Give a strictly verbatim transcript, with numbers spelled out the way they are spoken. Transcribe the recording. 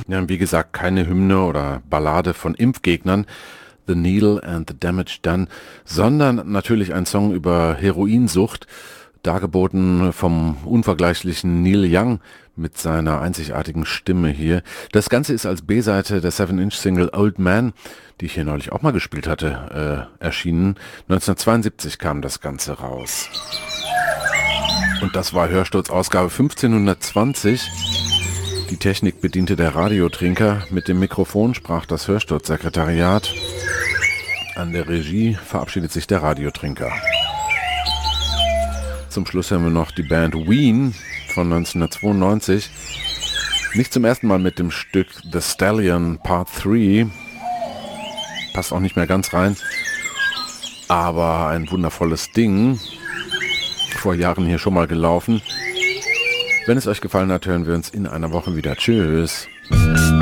Ja, wie gesagt, keine Hymne oder Ballade von Impfgegnern, The Needle and the Damage Done, sondern natürlich ein Song über Heroinsucht, dargeboten vom unvergleichlichen Neil Young mit seiner einzigartigen Stimme hier. Das Ganze ist als B-Seite der seven Inch Single Old Man, die ich hier neulich auch mal gespielt hatte, äh, erschienen. neunzehnhundertzweiundsiebzig kam das Ganze raus. Und das war Hörsturz Ausgabe fünfzehnhundertzwanzig. Die Technik bediente der Radiotrinker. Mit dem Mikrofon sprach das Hörsturzsekretariat. An der Regie verabschiedet sich der Radiotrinker. Zum Schluss haben wir noch die Band Ween von neunzehnhundertzweiundneunzig. Nicht zum ersten Mal mit dem Stück The Stallion Part drei. Passt auch nicht mehr ganz rein. Aber ein wundervolles Ding. Vor Jahren hier schon mal gelaufen. Wenn es euch gefallen hat, hören wir uns in einer Woche wieder. Tschüss.